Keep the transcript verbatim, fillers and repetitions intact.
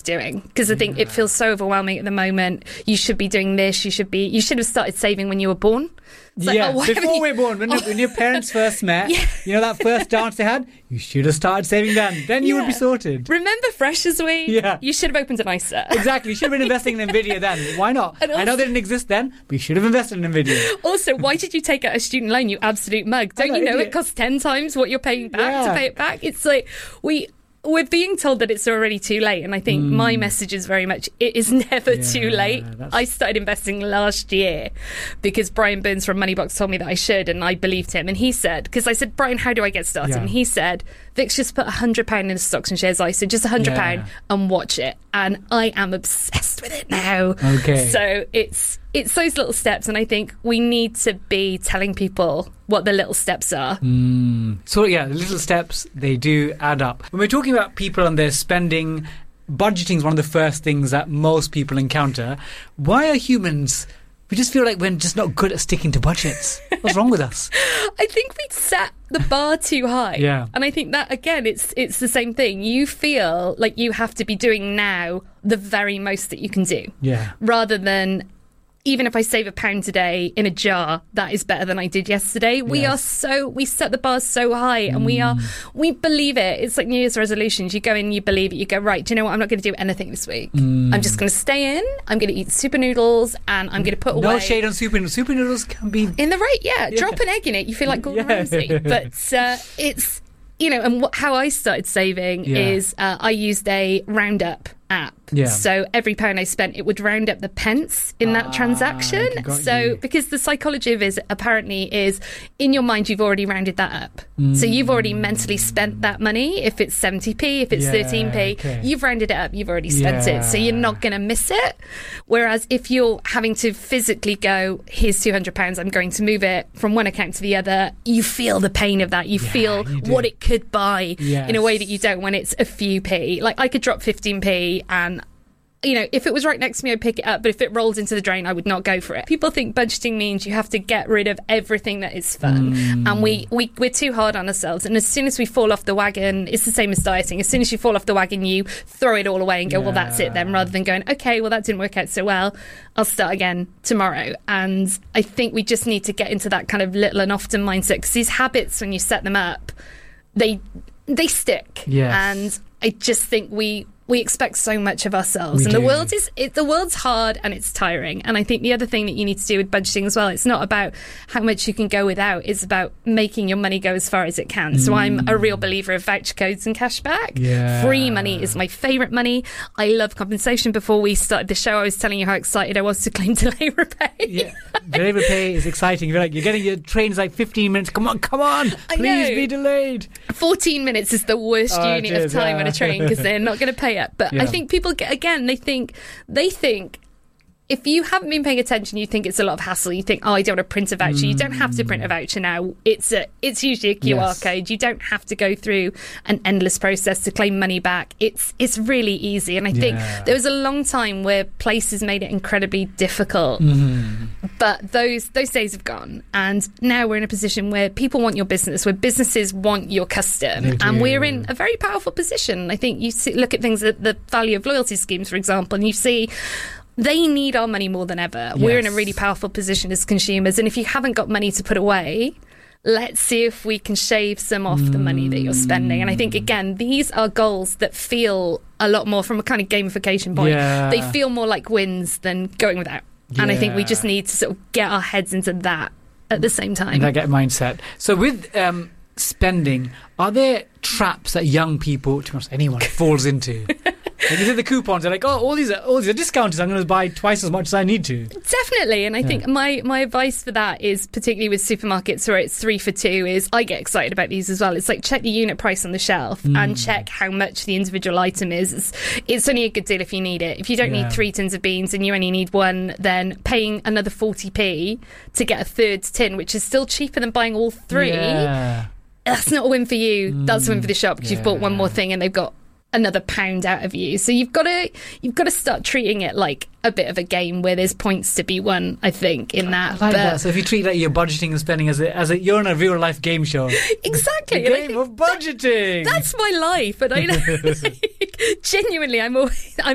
doing, because I think yeah. it feels so overwhelming at the moment. You should be doing this, you should be you should have started saving when you were born. It's yeah, like, oh, before you... we were born, when, oh. when your parents first met, yeah. you know that first dance they had? You should have started saving then. Then you yeah. would be sorted. Remember Freshers Week? Yeah. You should have opened an I S A. Exactly. You should have been investing in NVIDIA then. Why not? Also, I know they didn't exist then, but you should have invested in NVIDIA. Also, why did you take out a student loan, you absolute mug? Don't know, you know idiot. It costs ten times what you're paying back yeah. to pay it back? It's like, we... We're being told that it's already too late, and I think mm. my message is very much, it is never yeah, too late. That's... I started investing last year because Brian Burns from Moneybox told me that I should, and I believed him. And he said, because I said, Brian, how do I get started? Yeah. And he said, Vix, just put one hundred pounds into stocks and shares I S A, just one hundred pounds yeah. and watch it. And I am obsessed with it now. Okay. So it's it's those little steps, and I think we need to be telling people what the little steps are. Mm. So yeah, the little steps, they do add up. When we're talking about people and their spending, budgeting is one of the first things that most people encounter. Why are humans... We just feel like we're just not good at sticking to budgets. What's wrong with us? I think we set the bar too high. Yeah. And I think that, again, it's it's the same thing. You feel like you have to be doing now the very most that you can do. Yeah. Rather than... Even if I save a pound today in a jar, that is better than I did yesterday. We yes. are so, we set the bar so high, and mm. we are, we believe it. It's like New Year's resolutions. You go in, you believe it. You go, right, do you know what? I'm not going to do anything this week. Mm. I'm just going to stay in. I'm going to eat super noodles, and I'm going to put away. No shade on super noodles. Super noodles can be... In the right, yeah. yeah. Drop an egg in it. You feel like Gordon yeah. Ramsay. But uh, it's, you know, and what, how I started saving yeah. is uh, I used a Roundup app. Yeah. So every pound I spent, it would round up the pence in that ah, transaction. So you. because the psychology of it apparently is, in your mind you've already rounded that up. Mm. So you've already mentally spent that money. If it's seventy p, if it's yeah, thirteen p, okay. you've rounded it up. You've already spent yeah. it. So you're not going to miss it. Whereas if you're having to physically go, here's two hundred pounds, I'm going to move it from one account to the other, you feel the pain of that. You yeah, feel you what it could buy yes. in a way that you don't when it's a few p. Like I could drop fifteen p and, you know, if it was right next to me, I'd pick it up. But if it rolls into the drain, I would not go for it. People think budgeting means you have to get rid of everything that is fun. Mm. And we, we, we're too hard on ourselves. And as soon as we fall off the wagon, it's the same as dieting. As soon as you fall off the wagon, you throw it all away and go, yeah. well, that's it then, rather than going, okay, well, that didn't work out so well. I'll start again tomorrow. And I think we just need to get into that kind of little and often mindset, because these habits, when you set them up, they they stick. Yes. And I just think we... we expect so much of ourselves, we and do. the world is it, the world's hard and it's tiring. And I think the other thing that you need to do with budgeting as well, it's not about how much you can go without, it's about making your money go as far as it can. Mm. So I'm a real believer of voucher codes and cashback. Yeah. Free money is my favourite money. I love compensation. Before we started the show, I was telling you how excited I was to claim delay repay. Yeah, delay repay is exciting. You're like, you're getting your trains like fifteen minutes. Come on, come on, please be delayed. fourteen minutes is the worst oh, unit geez, of time yeah. on a train, because they're not going to pay up. But yeah. I think people get, again, they think they think if you haven't been paying attention, you think it's a lot of hassle. You think, oh, I don't want to print a voucher. Mm. You don't have to print a voucher now. It's a, it's usually a Q R yes. code. You don't have to go through an endless process to claim money back. It's it's really easy. And I think yeah. there was a long time where places made it incredibly difficult. Mm. But those those days have gone. And now we're in a position where people want your business, where businesses want your custom. And we're in a very powerful position. I think you see, look at things at the value of loyalty schemes, for example, and you see... they need our money more than ever. Yes. We're in a really powerful position as consumers. And if you haven't got money to put away, let's see if we can shave some off mm. the money that you're spending. And I think, again, these are goals that feel a lot more from a kind of gamification point. Yeah. They feel more like wins than going without. Yeah. And I think we just need to sort of get our heads into that at the same time. That get mindset. So with um, spending, are there traps that young people, to be honest, anyone falls into? Like, is it the coupons? They're like, oh, all these are all these are discounted. I'm going to buy twice as much as I need to. Definitely, and I yeah. think my my advice for that is, particularly with supermarkets where it's three for two, is I get excited about these as well. It's like, check the unit price on the shelf mm. and check how much the individual item is. It's, it's only a good deal if you need it. If you don't yeah. need three tins of beans and you only need one, then paying another forty p to get a third tin, which is still cheaper than buying all three. Yeah. That's not a win for you. Mm. That's a win for the shop, because yeah. you've bought one more thing and they've got another pound out of you. So you've got to you've got to start treating it like a bit of a game where there's points to be won, I think, in that. I like but that. So if you treat like your budgeting and spending as a, as a you're in a real life game show. Exactly. The game of budgeting. That's my life. And I know, like, genuinely, I'm always I'm